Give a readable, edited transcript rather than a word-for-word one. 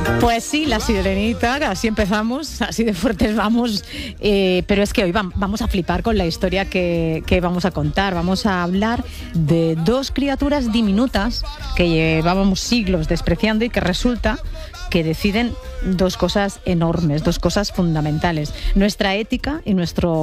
Pues sí, La Sirenita, así empezamos, así de fuertes vamos, pero es que hoy vamos a flipar con la historia que vamos a contar. Vamos a hablar de dos criaturas diminutas que llevábamos siglos despreciando y que resulta que deciden dos cosas enormes, dos cosas fundamentales: nuestra ética y nuestro